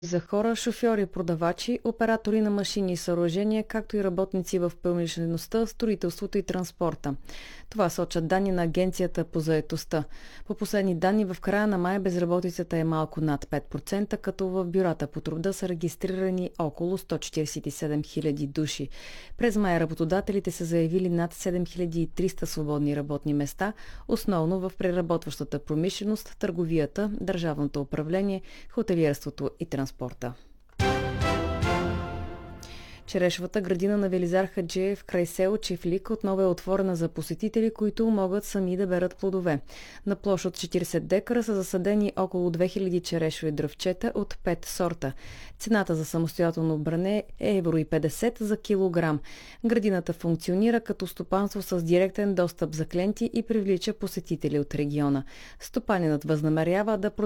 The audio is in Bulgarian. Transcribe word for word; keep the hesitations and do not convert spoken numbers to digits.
за хора, шофьори, продавачи, оператори на машини и съоръжения, както и работници в промишлеността, строителството и транспорта. Това сочат данни на Агенцията по заетостта. По последни данни в края на май безработицата е малко над пет процента, като в бюрата по труда са регистрирани около сто четиридесет и седем хиляди души. През май работодателите са заявили над седем хиляди и триста свободни работни места, основно в преработващата промишленост, търговията, държавното управление, хотелиерството и транспорта. Черешовата градина на Велизар Хаджиев край село Чифлик отново е отворена за посетители, които могат сами да берат плодове. На площ от четиридесет декара са засадени около две хиляди черешови дръвчета от пет сорта. Цената за самостоятелно бране е едно и петдесет за килограм. Градината функционира като стопанство с директен достъп за клиенти и привлича посетители от региона. Стопанинът възнамерява да